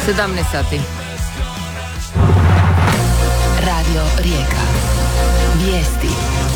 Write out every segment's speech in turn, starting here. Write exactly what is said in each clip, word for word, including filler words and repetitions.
sedamnaest sati. Radio Rijeka. Vijesti.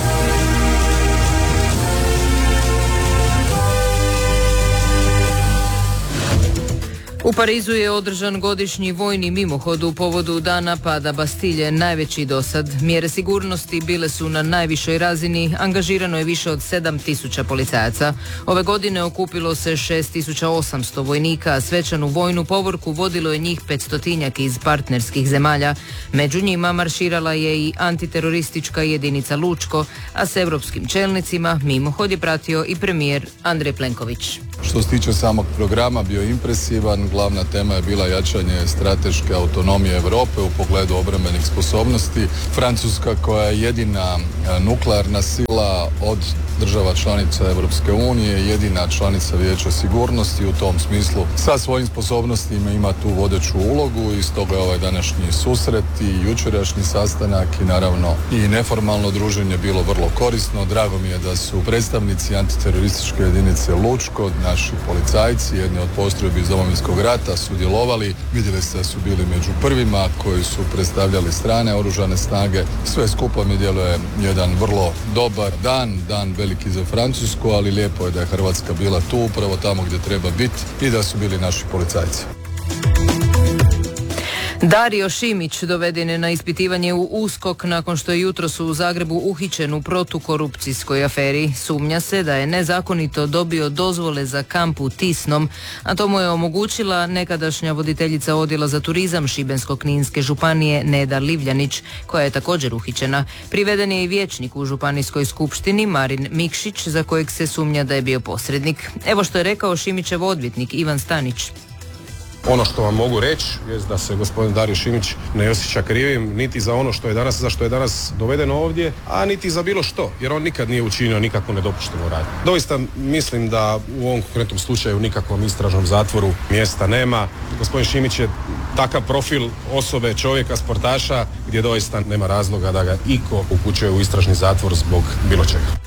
U Parizu je održan godišnji vojni mimohod u povodu dana pada Bastilje, najveći dosad. Mjere sigurnosti bile su na najvišoj razini, angažirano je više od sedam tisuća policajaca. Ove godine okupilo se šest tisuća osamsto vojnika, a svečanu vojnu povorku vodilo je njih petstotinjak iz partnerskih zemalja. Među njima marširala je i antiteroristička jedinica Lučko, a s europskim čelnicima mimohod je pratio i premijer Andrej Plenković. Što se tiče samog programa, bio je impresivan. Glavna tema je bila jačanje strateške autonomije Europe u pogledu obrambenih sposobnosti. Francuska, koja je jedina nuklearna sila od država članica Europske unije, jedina članica Vijeća sigurnosti, u tom smislu sa svojim sposobnostima ima tu vodeću ulogu i stoga je ovaj današnji susret i jučerašnji sastanak i naravno i neformalno druženje bilo vrlo korisno. Drago mi je da su predstavnici antiterorističke jedinice Lučko, naši policajci, jedni od postrojbi iz Domovinskog rata, sudjelovali. Vidjeli ste da su bili među prvima koji su predstavljali strane oružane snage. Sve skupa mi djeluje jedan vrlo dobar dan, dan veliki za Francusku, ali lijepo je da je Hrvatska bila tu upravo tamo gdje treba biti i da su bili naši policajci. Dario Šimić doveden je na ispitivanje u USKOK nakon što je jutros u Zagrebu uhićen u protukorupcijskoj aferi. Sumnja se da je nezakonito dobio dozvole za kamp u Tisnom, a to mu je omogućila nekadašnja voditeljica odjela za turizam Šibensko-kninske županije Neda Livljanić, koja je također uhićena. Priveden je i vijećnik u županijskoj skupštini Marin Mikšić, za kojeg se sumnja da je bio posrednik. Evo što je rekao Šimićev odvjetnik Ivan Stanić. Ono što vam mogu reći je da se gospodin Dario Šimić ne osjeća krivim niti za ono što je danas, za što je danas doveden ovdje, a niti za bilo što, jer on nikad nije učinio nikakvu nedopuštenu radnju. Doista mislim da u ovom konkretnom slučaju nikakvom istražnom zatvoru mjesta nema. Gospodin Šimić je takav profil osobe, čovjeka, sportaša, gdje doista nema razloga da ga iko upućuje u istražni zatvor zbog bilo čega.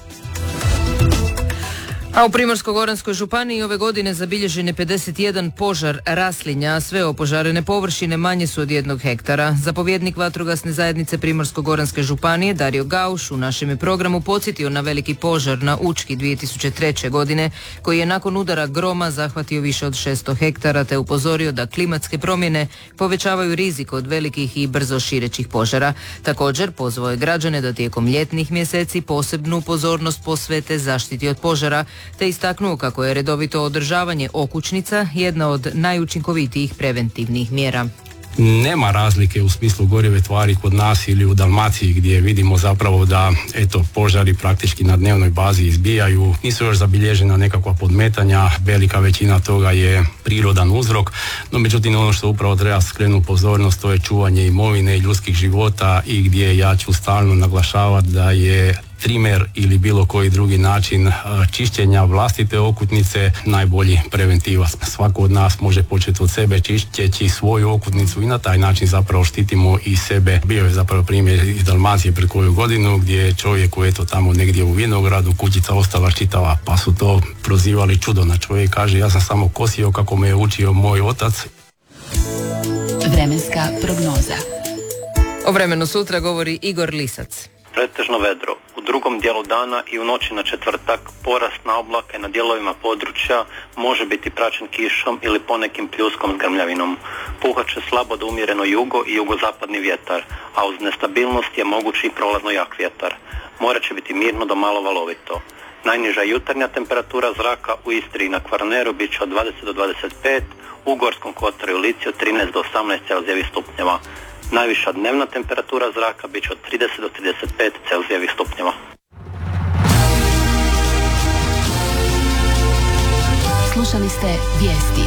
A u Primorsko-goranskoj županiji ove godine zabilježen je pedeset jedan požar raslinja, a sve opožarene površine manje su od jednog hektara. Zapovjednik vatrogasne zajednice Primorsko-goranske županije Dario Gauš u našem je programu podsjetio na veliki požar na Učki dvije tisuće treće. godine, koji je nakon udara groma zahvatio više od šesto hektara, te upozorio da klimatske promjene povećavaju rizik od velikih i brzo širećih požara. Također pozvao je građane da tijekom ljetnih mjeseci posebnu pozornost posvete zaštiti od požara, te istaknuo kako je redovito održavanje okućnica jedna od najučinkovitijih preventivnih mjera. Nema razlike u smislu gorive tvari kod nas ili u Dalmaciji, gdje vidimo zapravo da eto požari praktički na dnevnoj bazi izbijaju. Nisu još zabilježena nekakva podmetanja, velika većina toga je prirodan uzrok, no međutim ono što upravo treba skrenuti pozornost, to je čuvanje imovine i ljudskih života, i gdje ja ću stalno naglašavati da je trimer ili bilo koji drugi način čišćenja vlastite okutnice najbolji preventiva. Svako od nas može početi od sebe čišćeći svoju okutnicu i na taj način zapravo štitimo i sebe. Bio je zapravo primjer iz Dalmacije pred koju godinu gdje je čovjeku eto tamo negdje u vinogradu kućica ostala čitava, pa su to prozivali čudo. Na čovjek kaže ja sam samo kosio kako me je učio moj otac. Vremenska prognoza. O vremenu sutra govori Igor Lisac. Pretežno vedro. U drugom dijelu dana i u noći na četvrtak porast na oblake na dijelovima područja može biti praćen kišom ili ponekim pljuskom s grmljavinom. Puhat će slabo do umjereno jugo i jugozapadni vjetar, a uz nestabilnost je mogući i prolazno jak vjetar. More će biti mirno do malo valovito. Najniža jutarnja temperatura zraka u Istri i na Kvarneru bit će od dvadeset do dvadeset pet, u Gorskom kotaru i Lici od trinaest do osamnaest Celzijevih stupnjeva. Najviša dnevna temperatura zraka bit će od trideset do trideset pet Celzijevih stupnjeva. Slušali ste vijesti.